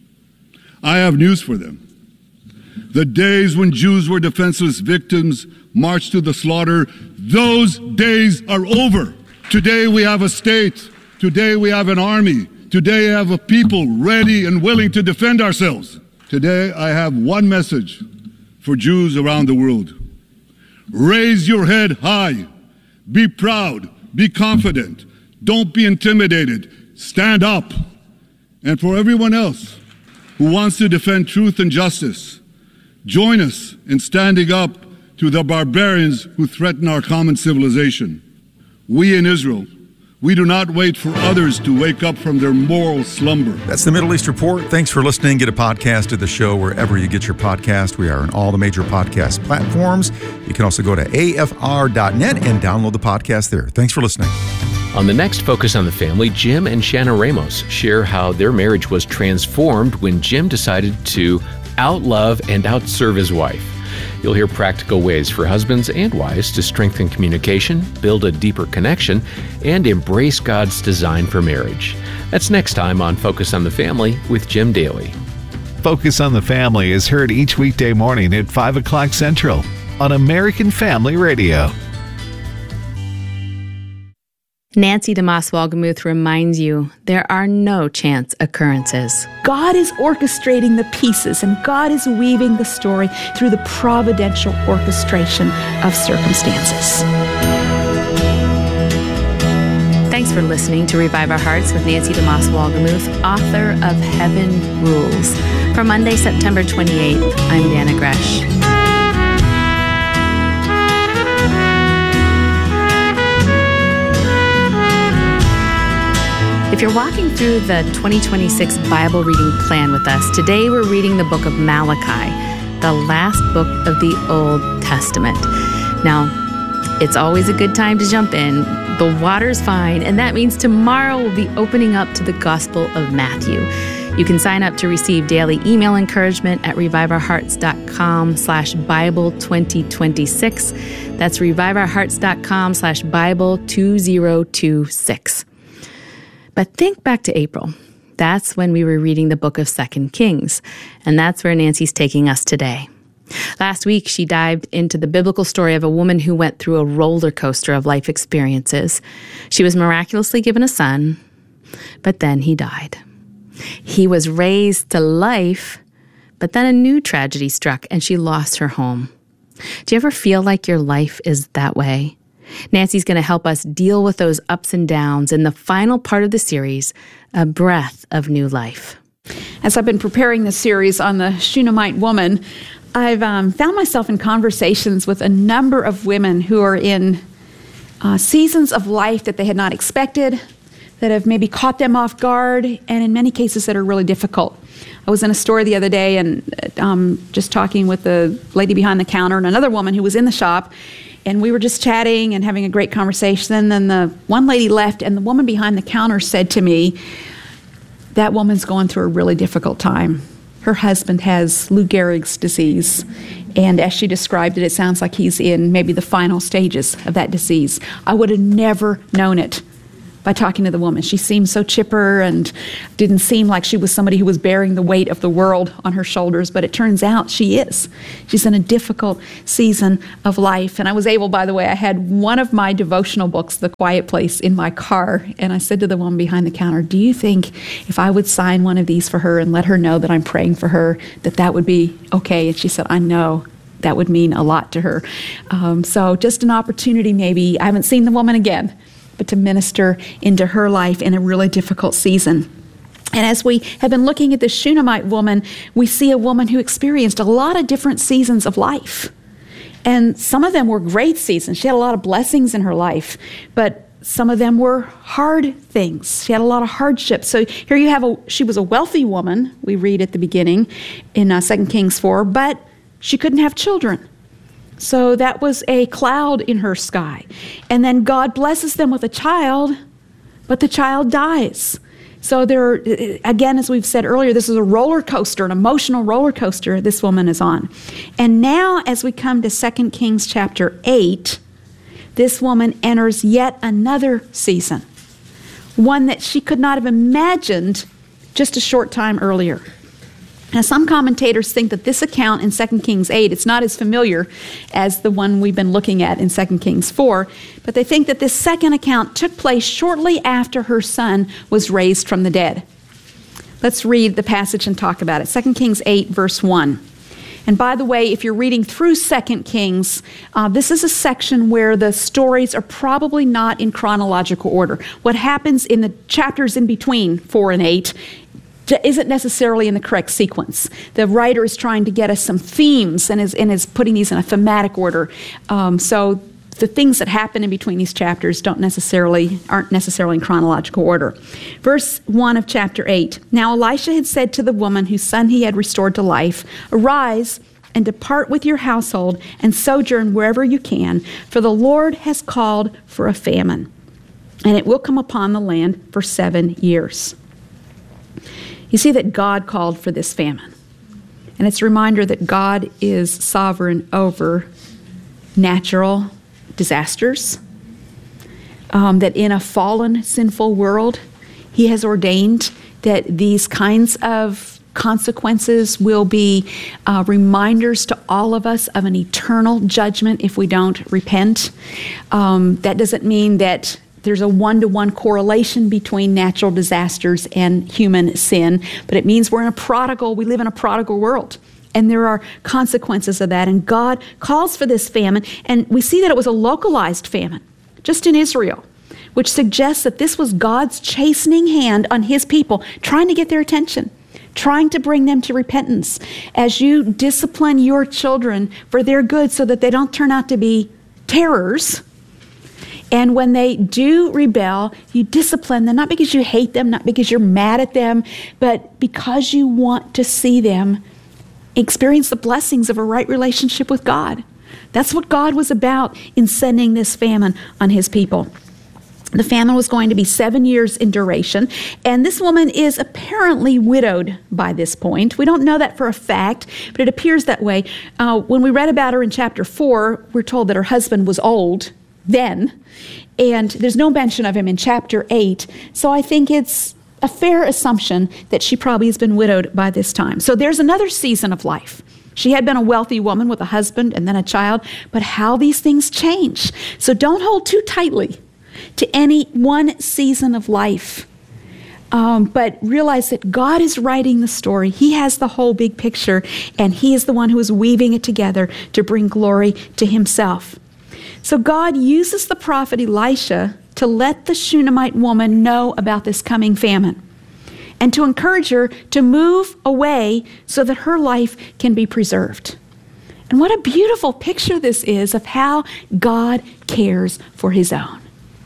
S11: I have news for them. The days when Jews were defenseless victims marched to the slaughter, those days are over. Today we have a state. Today we have an army. Today I have a people ready and willing to defend ourselves. Today I have one message for Jews around the world. Raise your head high. Be proud. Be confident. Don't be intimidated. Stand up. And for everyone else who wants to defend truth and justice, join us in standing up to the barbarians who threaten our common civilization. We in Israel, we do not wait for others to wake up from their moral slumber.
S10: That's the Middle East Report. Thanks for listening. Get a podcast of the show wherever you get your podcast. We are on all the major podcast platforms. You can also go to A F R dot net and download the podcast there. Thanks for listening.
S12: On the next Focus on the Family, Jim and Shanna Ramos share how their marriage was transformed when Jim decided to outlove and outserve his wife. You'll hear practical ways for husbands and wives to strengthen communication, build a deeper connection, and embrace God's design for marriage. That's next time on Focus on the Family with Jim Daly.
S3: Focus on the Family is heard each weekday morning at five o'clock Central on American Family Radio.
S13: Nancy DeMoss Wolgemuth reminds you there are no chance occurrences.
S14: God is orchestrating the pieces, and God is weaving the story through the providential orchestration of circumstances.
S13: Thanks for listening to Revive Our Hearts with Nancy DeMoss Wolgemuth, author of Heaven Rules. For Monday, September twenty-eighth, I'm Dana Gresh. If you're walking through the twenty twenty-six Bible reading plan with us, today we're reading the book of Malachi, the last book of the Old Testament. Now, it's always a good time to jump in. The water's fine, and that means tomorrow we'll be opening up to the Gospel of Matthew. You can sign up to receive daily email encouragement at reviveourhearts.com slash Bible 2026. That's reviveourhearts.com slash Bible 2026. But think back to April. That's when we were reading the book of Second Kings, and that's where Nancy's taking us today. Last week, she dived into the biblical story of a woman who went through a roller coaster of life experiences. She was miraculously given a son, but then he died. He was raised to life, but then a new tragedy struck, and she lost her home. Do you ever feel like your life is that way? Nancy's going to help us deal with those ups and downs in the final part of the series, A Breath of New Life.
S14: As I've been preparing the series on the Shunammite woman, I've um, found myself in conversations with a number of women who are in uh, seasons of life that they had not expected, that have maybe caught them off guard, and in many cases that are really difficult. I was in a store the other day and um, just talking with the lady behind the counter and another woman who was in the shop, and we were just chatting and having a great conversation. And then the one lady left, and the woman behind the counter said to me, that woman's going through a really difficult time. Her husband has Lou Gehrig's disease, and as she described it, it sounds like he's in maybe the final stages of that disease. I would have never known it, by talking to the woman. She seemed so chipper and didn't seem like she was somebody who was bearing the weight of the world on her shoulders, but it turns out she is. She's in a difficult season of life. And I was able, by the way, I had one of my devotional books, The Quiet Place, in my car, and I said to the woman behind the counter, do you think if I would sign one of these for her and let her know that I'm praying for her, that that would be okay? And she said, I know. That would mean a lot to her. Um, so just an opportunity maybe, I haven't seen the woman again, but to minister into her life in a really difficult season. And as we have been looking at the Shunammite woman, we see a woman who experienced a lot of different seasons of life. And some of them were great seasons. She had a lot of blessings in her life, but some of them were hard things. She had a lot of hardships. So here you have a, she was a wealthy woman, we read at the beginning in uh, Second Kings four, but she couldn't have children. So that was a cloud in her sky. And then God blesses them with a child, but the child dies. So there, again, as we've said earlier, this is a roller coaster, an emotional roller coaster this woman is on. And now as we come to Second Kings chapter eight, this woman enters yet another season, one that she could not have imagined just a short time earlier. Now, some commentators think that this account in Second Kings eight, it's not as familiar as the one we've been looking at in Second Kings four, but they think that this second account took place shortly after her son was raised from the dead. Let's read the passage and talk about it. Second Kings eight, verse one. And by the way, if you're reading through Second Kings, uh, this is a section where the stories are probably not in chronological order. What happens in the chapters in between four and eight isn't necessarily in the correct sequence. The writer is trying to get us some themes and is, and is putting these in a thematic order. Um, so the things that happen in between these chapters don't necessarily, aren't necessarily in chronological order. Verse one of chapter eight. Now Elisha had said to the woman whose son he had restored to life, arise and depart with your household and sojourn wherever you can, for the Lord has called for a famine, and it will come upon the land for seven years. You see that God called for this famine. And it's a reminder that God is sovereign over natural disasters, um, that in a fallen, sinful world, He has ordained that these kinds of consequences will be uh, reminders to all of us of an eternal judgment if we don't repent. Um, that doesn't mean that there's a one-to-one correlation between natural disasters and human sin, but it means we're in a prodigal, we live in a prodigal world, and there are consequences of that, and God calls for this famine, and we see that it was a localized famine, just in Israel, which suggests that this was God's chastening hand on His people, trying to get their attention, trying to bring them to repentance, as you discipline your children for their good so that they don't turn out to be terrors. And when they do rebel, you discipline them, not because you hate them, not because you're mad at them, but because you want to see them experience the blessings of a right relationship with God. That's what God was about in sending this famine on His people. The famine was going to be seven years in duration, and this woman is apparently widowed by this point. We don't know that for a fact, but it appears that way. Uh, when we read about her in chapter four, we're told that her husband was old then, and there's no mention of him in chapter eight, so I think it's a fair assumption that she probably has been widowed by this time. So there's another season of life. She had been a wealthy woman with a husband and then a child, but how these things change. So don't hold too tightly to any one season of life, um, but realize that God is writing the story. He has the whole big picture, and He is the one who is weaving it together to bring glory to Himself. So God uses the prophet Elisha to let the Shunammite woman know about this coming famine and to encourage her to move away so that her life can be preserved. And what a beautiful picture this is of how God cares for His own.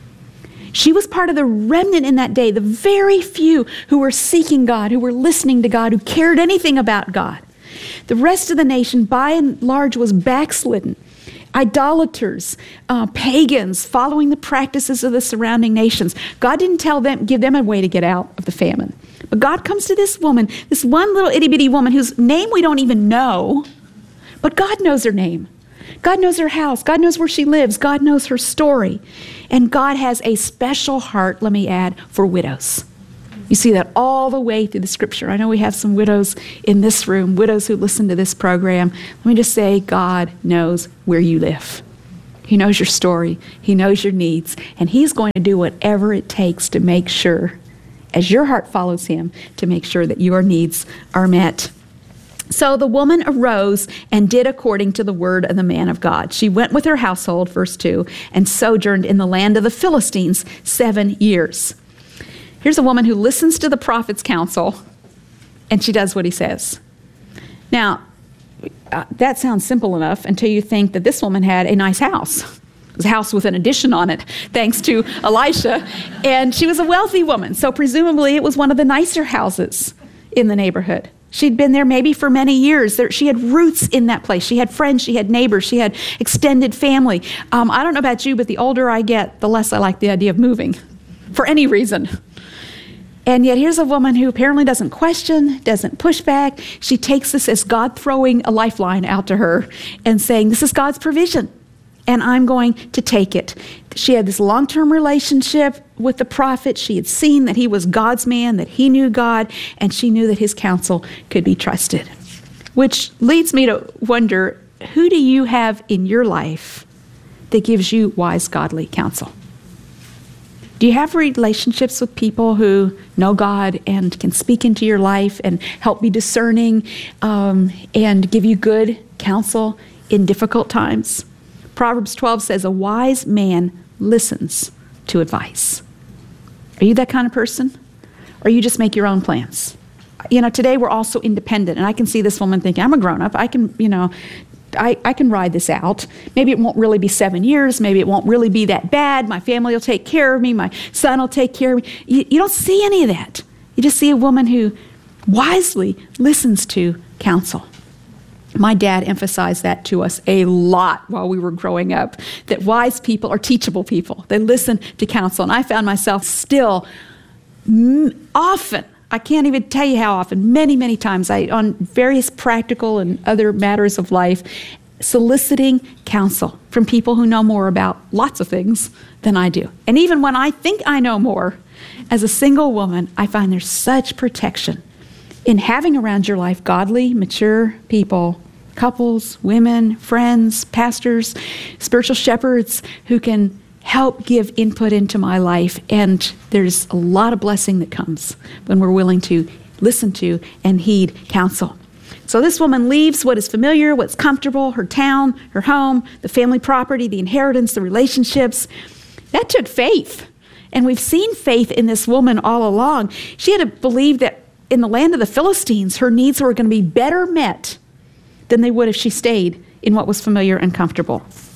S14: She was part of the remnant in that day, the very few who were seeking God, who were listening to God, who cared anything about God. The rest of the nation, by and large, was backslidden. Idolaters, uh, pagans, following the practices of the surrounding nations. God didn't tell them, give them a way to get out of the famine. But God comes to this woman, this one little itty-bitty woman whose name we don't even know, but God knows her name, God knows her house. God knows where she lives. God knows her story. And God has a special heart, let me add, for widows. You see that all the way through the scripture. I know we have some widows in this room, widows who listen to this program. Let me just say, God knows where you live. He knows your story. He knows your needs. And He's going to do whatever it takes to make sure, as your heart follows Him, to make sure that your needs are met. So the woman arose and did according to the word of the man of God. She went with her household, verse two, and sojourned in the land of the Philistines seven years. Here's a woman who listens to the prophet's counsel, and she does what he says. Now, uh, that sounds simple enough until you think that this woman had a nice house. It was a house with an addition on it, thanks to Elisha. And she was a wealthy woman, so presumably it was one of the nicer houses in the neighborhood. She'd been there maybe for many years. There, she had roots in that place. She had friends, she had neighbors, she had extended family. Um, I don't know about you, but the older I get, the less I like the idea of moving, for any reason. And yet here's a woman who apparently doesn't question, doesn't push back. She takes this as God throwing a lifeline out to her and saying, this is God's provision, and I'm going to take it. She had this long-term relationship with the prophet. She had seen that he was God's man, that he knew God, and she knew that his counsel could be trusted. Which leads me to wonder, who do you have in your life that gives you wise, godly counsel? Do you have relationships with people who know God and can speak into your life and help be discerning um, and give you good counsel in difficult times? Proverbs twelve says, a wise man listens to advice. Are you that kind of person? Or you just make your own plans? You know, today we're all so independent, and I can see this woman thinking, I'm a grown-up. I can, you know, I, I can ride this out. Maybe it won't really be seven years. Maybe it won't really be that bad. My family will take care of me. My son will take care of me. You, you don't see any of that. You just see a woman who wisely listens to counsel. My dad emphasized that to us a lot while we were growing up, that wise people are teachable people. They listen to counsel. And I found myself still m- often, I can't even tell you how often, many, many times, I, on various practical and other matters of life, soliciting counsel from people who know more about lots of things than I do. And even when I think I know more, as a single woman, I find there's such protection in having around your life godly, mature people, couples, women, friends, pastors, spiritual shepherds who can help give input into my life. And there's a lot of blessing that comes when we're willing to listen to and heed counsel. So this woman leaves what is familiar, what's comfortable, her town, her home, the family property, the inheritance, the relationships. That took faith. And we've seen faith in this woman all along. She had to believe that in the land of the Philistines, her needs were going to be better met than they would if she stayed in what was familiar and comfortable.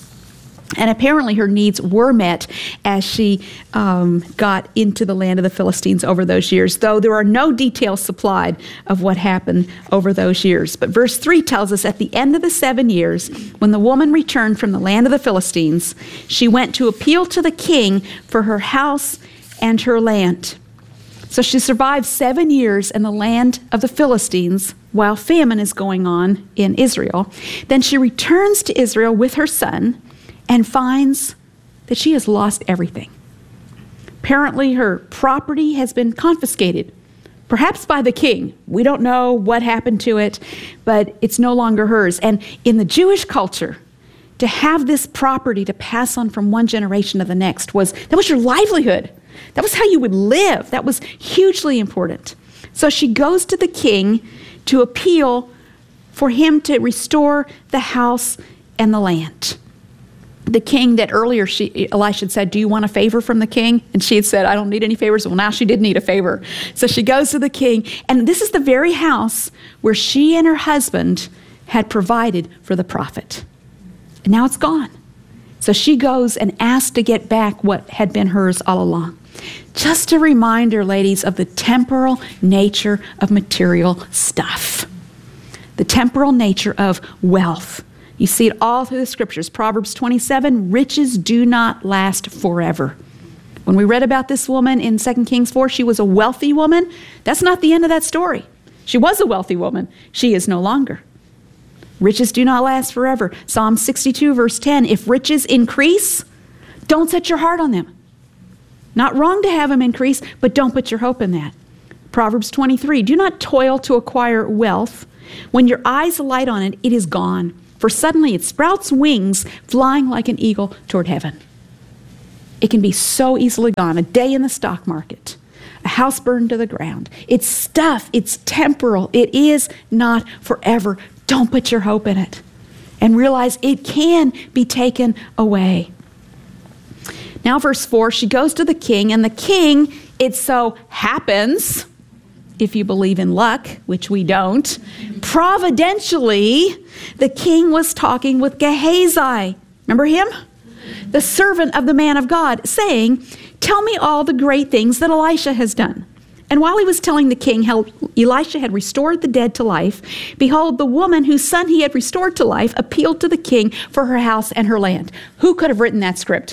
S14: And apparently her needs were met as she um, got into the land of the Philistines over those years, though there are no details supplied of what happened over those years. But verse three tells us at the end of the seven years, when the woman returned from the land of the Philistines, she went to appeal to the king for her house and her land. So she survived seven years in the land of the Philistines while famine is going on in Israel. Then she returns to Israel with her son and finds that she has lost everything. Apparently her property has been confiscated, perhaps by the king. We don't know what happened to it, but it's no longer hers. And in the Jewish culture, to have this property to pass on from one generation to the next was, that was your livelihood. That was how you would live. That was hugely important. So she goes to the king to appeal for him to restore the house and the land. The king that earlier she, Elisha said, do you want a favor from the king? And she had said, I don't need any favors. Well, now she did need a favor. So she goes to the king. And this is the very house where she and her husband had provided for the prophet. And now it's gone. So she goes and asks to get back what had been hers all along. Just a reminder, ladies, of the temporal nature of material stuff. The temporal nature of wealth. You see it all through the scriptures. Proverbs twenty-seven, riches do not last forever. When we read about this woman in Second Kings four, she was a wealthy woman. That's not the end of that story. She was a wealthy woman. She is no longer. Riches do not last forever. Psalm sixty-two, verse ten, if riches increase, don't set your heart on them. Not wrong to have them increase, but don't put your hope in that. Proverbs twenty-three, do not toil to acquire wealth. When your eyes alight on it, it is gone. For suddenly it sprouts wings, flying like an eagle toward heaven. It can be so easily gone. A day in the stock market, a house burned to the ground. It's stuff. It's temporal. It is not forever. Don't put your hope in it. And realize it can be taken away. Now, verse four, she goes to the king, and the king, it so happens, if you believe in luck, which we don't, providentially, the king was talking with Gehazi. Remember him? The servant of the man of God, saying, tell me all the great things that Elisha has done. And while he was telling the king how Elisha had restored the dead to life, behold, the woman whose son he had restored to life appealed to the king for her house and her land. Who could have written that script?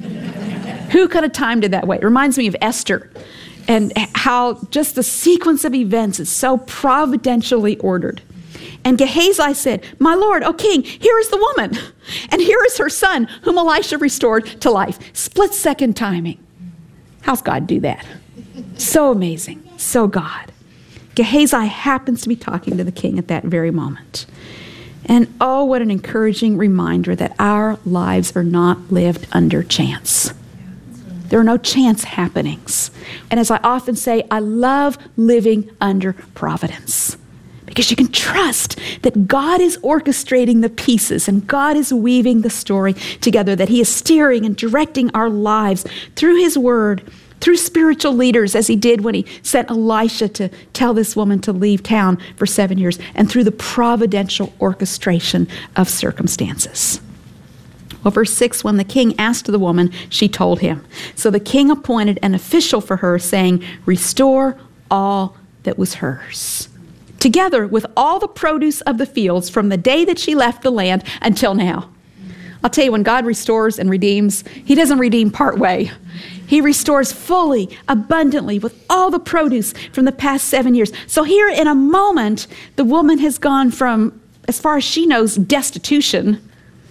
S14: Who could have timed it that way? It reminds me of Esther and how just the sequence of events is so providentially ordered. And Gehazi said, my lord, O king, here is the woman, and here is her son, whom Elisha restored to life. Split second timing. How's God do that? So amazing. So God. Gehazi happens to be talking to the king at that very moment. And oh, what an encouraging reminder that our lives are not lived under chance. There are no chance happenings. And as I often say, I love living under providence. Because you can trust that God is orchestrating the pieces and God is weaving the story together, that he is steering and directing our lives through his word, through spiritual leaders, as he did when he sent Elisha to tell this woman to leave town for seven years, and through the providential orchestration of circumstances. Well, verse six, when the king asked the woman, she told him. So the king appointed an official for her, saying, restore all that was hers, together with all the produce of the fields from the day that she left the land until now. I'll tell you, when God restores and redeems, he doesn't redeem part way. He restores fully, abundantly, with all the produce from the past seven years. So here in a moment, the woman has gone from, as far as she knows, destitution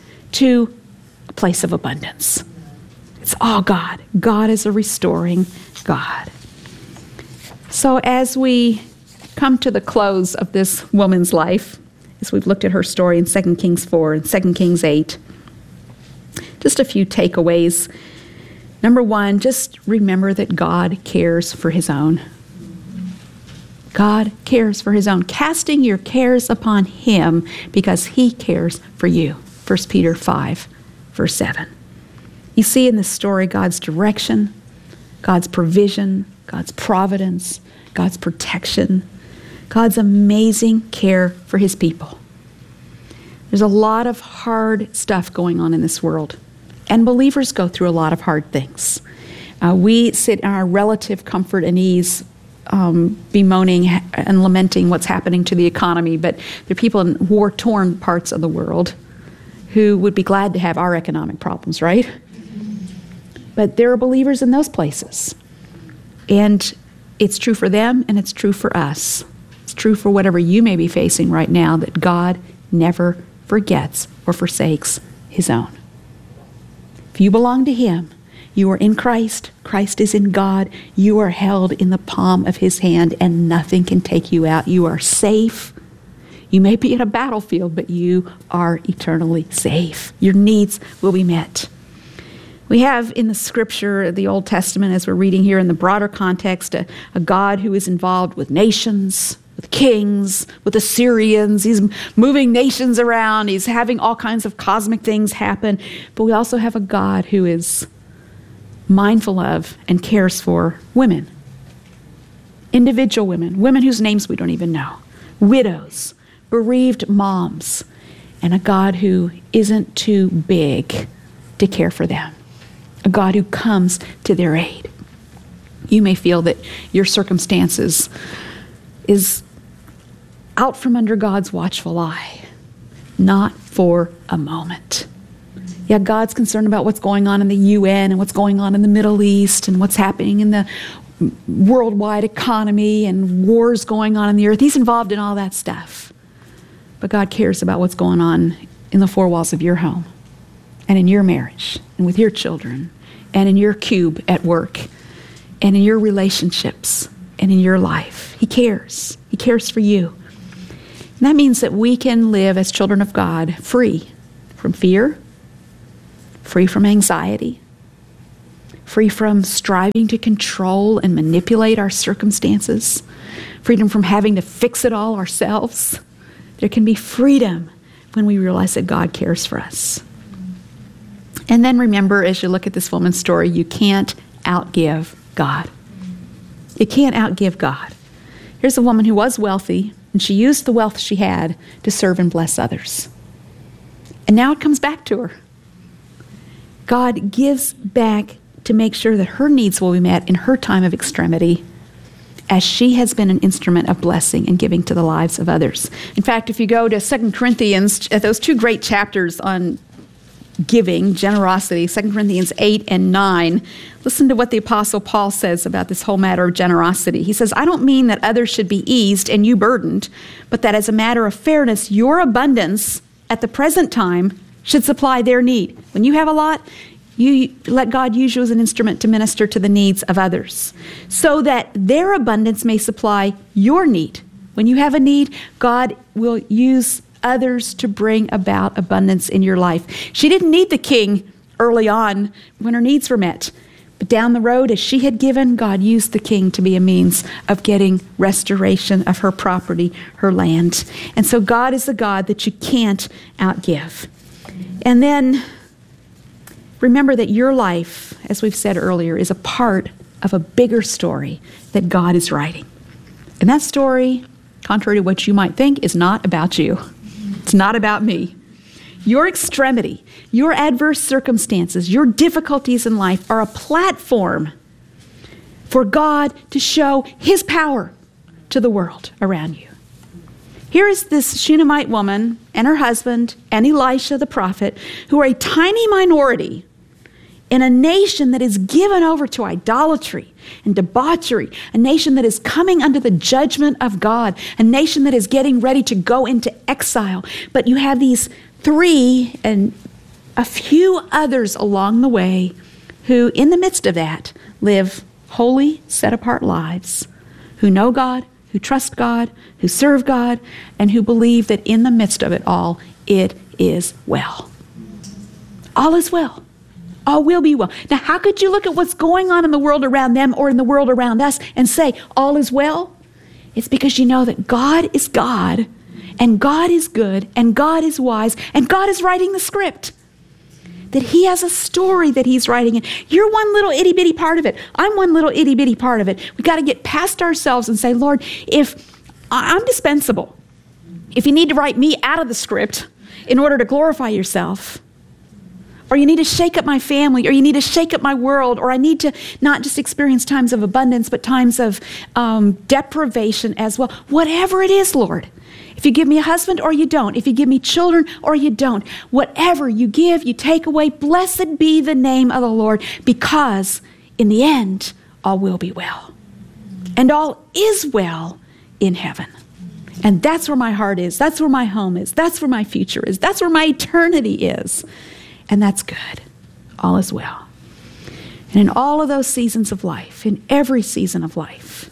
S14: to a place of abundance. It's all God. God is a restoring God. So as we come to the close of this woman's life, as we've looked at her story in Second Kings four and Second Kings eight, just a few takeaways. Number one, just remember that God cares for his own. God cares for his own. Casting your cares upon him because he cares for you. First Peter five, verse seven. You see in this story God's direction, God's provision, God's providence, God's protection, God's amazing care for his people. There's a lot of hard stuff going on in this world, and believers go through a lot of hard things. Uh, we sit in our relative comfort and ease, um, bemoaning and lamenting what's happening to the economy, but there are people in war-torn parts of the world who would be glad to have our economic problems, right? But there are believers in those places, and it's true for them and it's true for us. It's true for whatever you may be facing right now, that God never forgets or forsakes his own. If you belong to him, you are in Christ, Christ is in God, you are held in the palm of his hand, and nothing can take you out. You are safe. You may be in a battlefield, but you are eternally safe. Your needs will be met. We have in the scripture, the Old Testament, as we're reading here in the broader context, a, a God who is involved with nations, with kings, with Assyrians. He's moving nations around. He's having all kinds of cosmic things happen. But we also have a God who is mindful of and cares for women. Individual women, women whose names we don't even know, widows, bereaved moms, and a God who isn't too big to care for them. A God who comes to their aid. You may feel that your circumstances is out from under God's watchful eye. Not for a moment. Yeah, God's concerned about what's going on in the U N and what's going on in the Middle East and what's happening in the worldwide economy and wars going on in the earth. He's involved in all that stuff. but God cares about what's going on in the four walls of your home and in your marriage and with your children and in your cube at work and in your relationships and in your life. He cares. He cares for you. And that means that we can live as children of God free from fear, free from anxiety, free from striving to control and manipulate our circumstances, freedom from having to fix it all ourselves. There can be freedom when we realize that God cares for us. And then remember, as you look at this woman's story, you can't outgive God. You can't outgive God. Here's a woman who was wealthy, and she used the wealth she had to serve and bless others. And now it comes back to her. God gives back to make sure that her needs will be met in her time of extremity, as she has been an instrument of blessing and giving to the lives of others. In fact, if you go to Second Corinthians, those two great chapters on giving, generosity, Second Corinthians eight and nine, listen to what the Apostle Paul says about this whole matter of generosity. He says, I don't mean that others should be eased and you burdened, but that as a matter of fairness, your abundance at the present time should supply their need. When you have a lot, you let God use you as an instrument to minister to the needs of others, so that their abundance may supply your need. When you have a need, God will use others to bring about abundance in your life. She didn't need the king early on when her needs were met. But down the road, as she had given, God used the king to be a means of getting restoration of her property, her land. And so God is the God that you can't outgive. And then remember that your life, as we've said earlier, is a part of a bigger story that God is writing. And that story, contrary to what you might think, is not about you. It's not about me. Your extremity, your adverse circumstances, your difficulties in life are a platform for God to show His power to the world around you. Here is this Shunammite woman and her husband and Elisha the prophet, who are a tiny minority in a nation that is given over to idolatry and debauchery, a nation that is coming under the judgment of God, a nation that is getting ready to go into exile. But you have these three and a few others along the way who, in the midst of that, live holy, set-apart lives, who know God, who trust God, who serve God, and who believe that in the midst of it all, it is well. All is well. All will be well. Now, how could you look at what's going on in the world around them or in the world around us and say, all is well? It's because you know that God is God, and God is good, and God is wise, and God is writing the script. That He has a story that He's writing in. You're one little itty-bitty part of it. I'm one little itty-bitty part of it. We've got to get past ourselves and say, Lord, if I'm dispensable, if you need to write me out of the script in order to glorify yourself, or you need to shake up my family, or you need to shake up my world, or I need to not just experience times of abundance, but times of um, deprivation as well. Whatever it is, Lord. If you give me a husband or you don't, if you give me children or you don't, whatever you give, you take away, blessed be the name of the Lord, because in the end, all will be well. And all is well in heaven. And that's where my heart is. That's where my home is. That's where my future is. That's where my eternity is. And that's good. All is well. And in all of those seasons of life, in every season of life,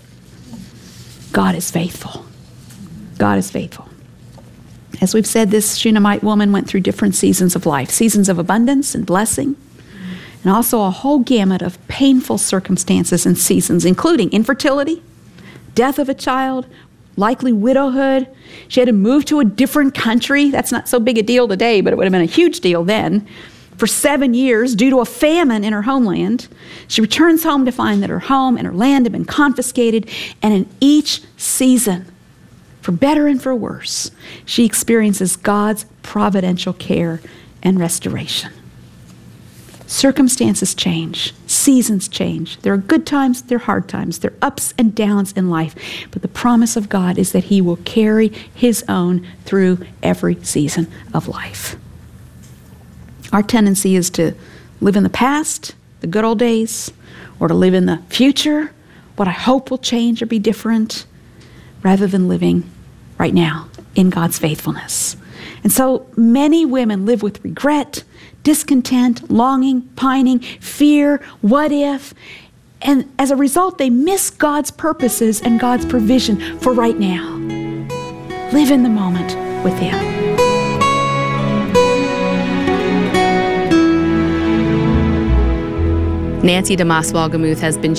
S14: God is faithful. God is faithful. As we've said, this Shunammite woman went through different seasons of life, seasons of abundance and blessing, and also a whole gamut of painful circumstances and seasons, including infertility, death of a child, likely widowhood. She had to move to a different country. That's not so big a deal today, but it would have been a huge deal then. For seven years, due to a famine in her homeland, she returns home to find that her home and her land have been confiscated, and in each season, for better and for worse, she experiences God's providential care and restoration. Circumstances change, seasons change. There are good times, there are hard times, there are ups and downs in life. But the promise of God is that He will carry His own through every season of life. Our tendency is to live in the past, the good old days, or to live in the future, what I hope will change or be different, rather than living right now in God's faithfulness. And so many women live with regret, discontent, longing, pining, fear, what if, and as a result, they miss God's purposes and God's provision for right now. Live in the moment with Him.
S13: Nancy DeMoss Wolgemuth has been